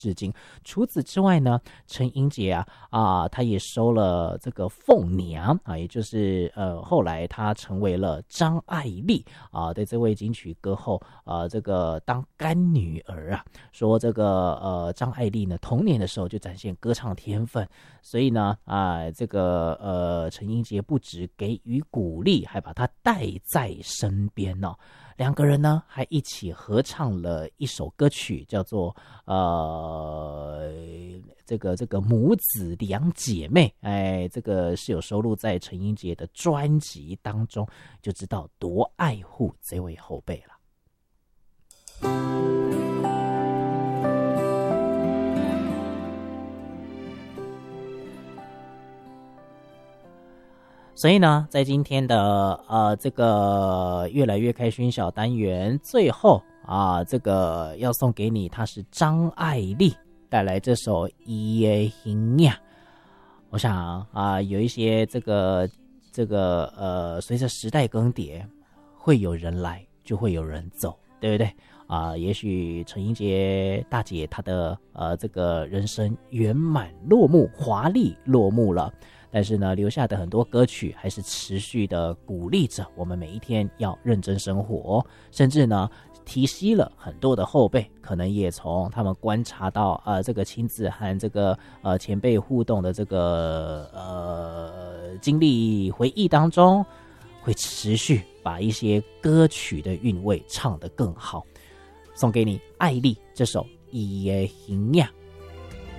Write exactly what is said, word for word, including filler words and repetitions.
至今。除此之外呢，陈英杰啊啊，他也收了这个凤娘啊，也就是呃后来他成为了张爱丽啊的这位金曲歌后啊，这个当干女儿啊，说这个呃张爱丽呢童年的时候就展现歌唱天分，所以呢啊这个呃陈英杰不只给予鼓励，还把她带在身边哦。两个人呢还一起合唱了一首歌曲，叫做呃这个这个母子两姐妹，哎，这个是有收录在陈英杰的专辑当中，就知道多爱护这位后辈了。所以呢，在今天的呃这个越来越开心小单元最后啊，这个要送给你，他是张爱丽带来这首《伊的形影》。我想啊，有一些这个这个呃，随着时代更迭，会有人来，就会有人走，对不对？啊，也许陈英杰大姐她的呃这个人生圆满落幕，华丽落幕了，但是呢，留下的很多歌曲还是持续的鼓励着我们每一天要认真生活，甚至呢提携了很多的后辈，可能也从他们观察到呃这个亲子和这个呃前辈互动的这个呃经历回忆当中，会持续把一些歌曲的韵味唱得更好。送给你艾丽这首《伊的形影》。